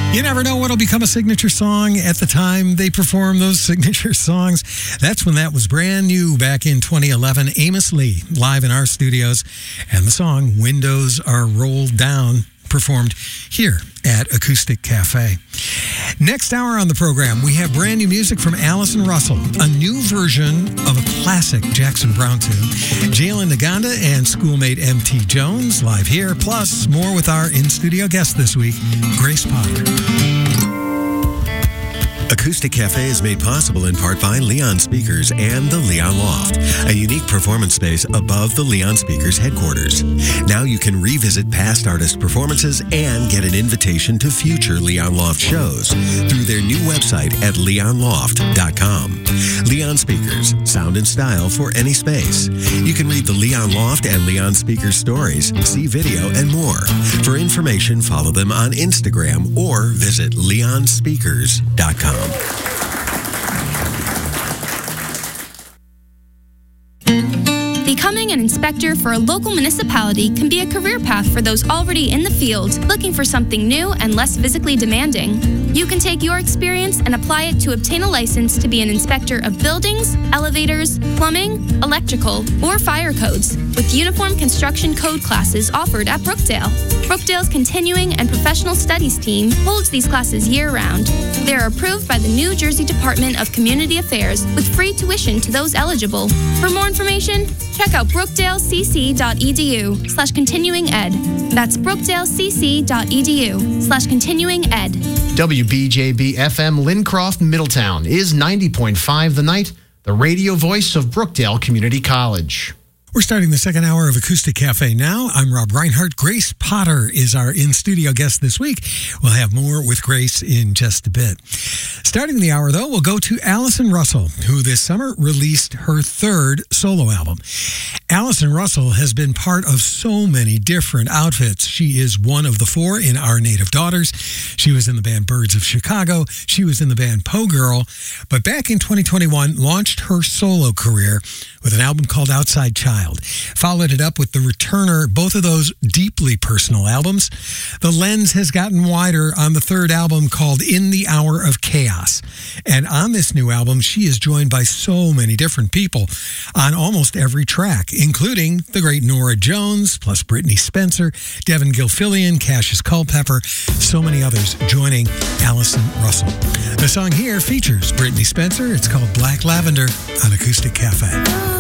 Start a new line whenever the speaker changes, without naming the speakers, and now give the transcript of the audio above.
You never know what'll become a signature song at the time they perform those signature songs. That's when that was brand new back in 2011. Amos Lee live in our studios, and the song Windows Are Rolled Down performed here at Acoustic Cafe. Next hour on the program, we have brand new music from Allison Russell, a new version of a classic Jackson Browne tune. Jalen Naganda and schoolmate M.T. Jones live here, plus more with our in-studio guest this week, Grace Potter.
Acoustic Cafe is made possible in part by Leon Speakers and the Leon Loft, a unique performance space above the Leon Speakers headquarters. Now you can revisit past artist performances and get an invitation to future Leon Loft shows through their new website at leonloft.com. Leon Speakers, sound and style for any space. You can read the Leon Loft and Leon Speakers stories, see video, and more. For information, follow them on Instagram or visit leonspeakers.com.
Becoming an inspector for a local municipality can be a career path for those already in the field looking for something new and less physically demanding. You can take your experience and apply it to obtain a license to be an inspector of buildings, elevators, plumbing, electrical, or fire codes, with uniform construction code classes offered at Brookdale. Brookdale's Continuing and Professional Studies team holds these classes year-round. They are approved by the New Jersey Department of Community Affairs with free tuition to those eligible. For more information, check out brookdalecc.edu/continuinged. That's brookdalecc.edu/continuinged.
WBJB FM Lincroft, Middletown is 90.5 The Night, the radio voice of Brookdale Community College.
We're starting the second hour of Acoustic Cafe now. I'm Rob Reinhardt. Grace Potter is our in-studio guest this week. We'll have more with Grace in just a bit. Starting the hour, though, we'll go to Allison Russell, who this summer released her third solo album. Allison Russell has been part of so many different outfits. She is one of the four in Our Native Daughters. She was in the band Birds of Chicago. She was in the band Poe Girl. But back in 2021, launched her solo career with an album called Outside Child. Followed it up with The Returner, both of those deeply personal albums. The lens has gotten wider on the third album called In the Hour of Chaos. And on this new album, she is joined by so many different people on almost every track, including the great Norah Jones, plus Brittany Spencer, Devin Gilfillian, Cassius Culpepper, so many others joining Allison Russell. The song here features Brittany Spencer. It's called Black Lavender on Acoustic Cafe.